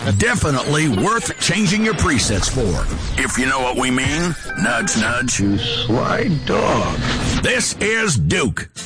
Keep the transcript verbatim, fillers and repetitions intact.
Definitely worth changing your presets for. If you know what we mean. Nudge, nudge. You sly dog. This is Duke.